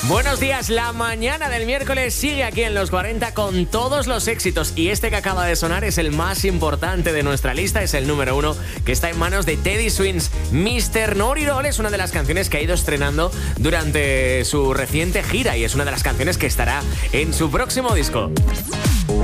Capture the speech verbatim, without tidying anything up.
Buenos días, la mañana del miércoles sigue aquí en los cuarenta con todos los éxitos y este que acaba de sonar es el más importante de nuestra lista, es el número uno que está en manos de Teddy Swims. mister Norirol es una de las canciones que ha ido estrenando durante su reciente gira y es una de las canciones que estará en su próximo disco.